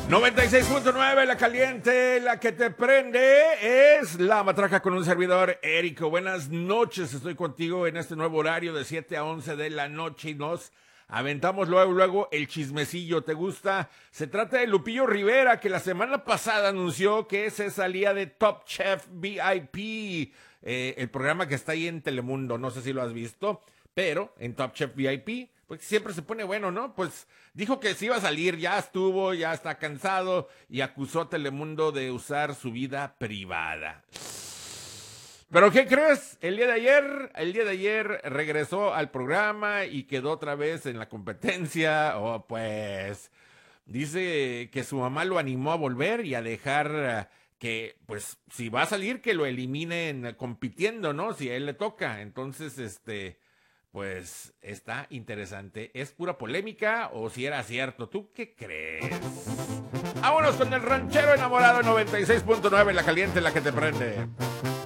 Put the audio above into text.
96.9, la caliente, la que te prende, es La Matraca con un servidor, Érico. Buenas noches, estoy contigo en este nuevo horario de 7 a 11 de la noche y nos aventamos luego el chismecillo. ¿Te gusta? Se trata de Lupillo Rivera, que la semana pasada anunció que se salía de Top Chef VIP, el programa que está ahí en Telemundo. No sé si lo has visto, pero en Top Chef VIP, pues siempre se pone bueno, ¿no? Pues dijo que se iba a salir, ya estuvo, ya está cansado y acusó a Telemundo de usar su vida privada. ¿Pero qué crees? El día de ayer regresó al programa y quedó otra vez en la competencia. Oh, pues dice que su mamá lo animó a volver y a dejar que, pues, si va a salir, que lo eliminen compitiendo, ¿no? Si a él le toca. Entonces, pues está interesante. ¿Es pura polémica o si era cierto? ¿Tú qué crees? Vámonos con el ranchero enamorado 96.9, la caliente, la que te prende.